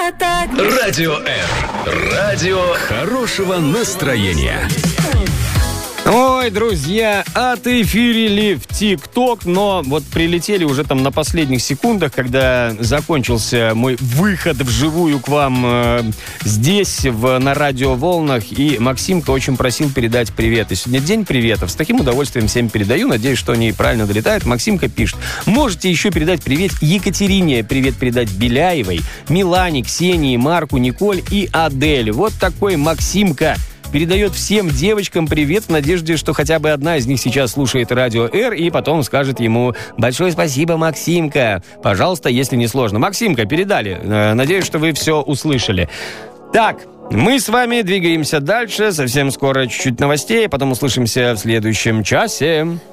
так. Радио Р. Радио хорошего настроения. Ой, друзья, отэфирили в ТикТок, но вот прилетели уже там на последних секундах, когда закончился мой выход вживую к вам здесь, на радиоволнах, и Максимка очень просил передать привет. И сегодня день приветов. С таким удовольствием всем передаю. Надеюсь, что они правильно долетают. Максимка пишет: можете еще передать привет Екатерине, привет передать Беляевой, Милане, Ксении, Марку, Николь и Адель. Вот такой Максимка передает всем девочкам привет в надежде, что хотя бы одна из них сейчас слушает Радио Р и потом скажет ему: большое спасибо, Максимка. Пожалуйста, если не сложно. Максимка, передали. Надеюсь, что вы все услышали. Так, мы с вами двигаемся дальше. Совсем скоро чуть-чуть новостей, а потом услышимся в следующем часе.